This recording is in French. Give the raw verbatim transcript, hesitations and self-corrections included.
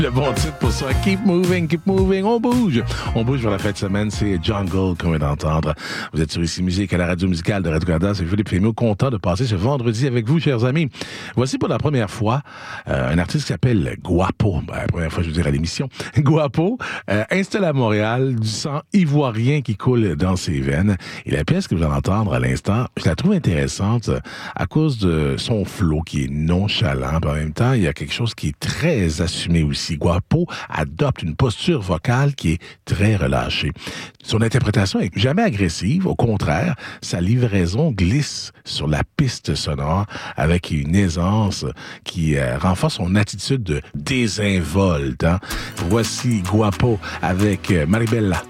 Le bon titre pour ça, Keep Moving, Keep Moving, on bouge. On bouge vers la fin de semaine, c'est Jungle qu'on vient d'entendre. Vous êtes sur Ici Musique à la radio musicale de Radio-Canada. C'est Philippe Fémio, content de passer ce vendredi avec vous, chers amis. Voici pour la première fois euh, un artiste qui s'appelle Guapo. Ben, la première fois, je veux dire, à l'émission. Guapo, euh, installé à Montréal, du sang ivoirien qui coule dans ses veines. Et la pièce que vous allez entendre à l'instant, je la trouve intéressante à cause de son flow qui est nonchalant. En même temps, il y a quelque chose qui est très assumé aussi. Guapo adopte une posture vocale qui est très relâchée. Son interprétation est jamais agressive, au contraire, sa livraison glisse sur la piste sonore avec une aisance qui euh, renforce son attitude de désinvolte. Hein? Voici Guapo avec euh, Maribella.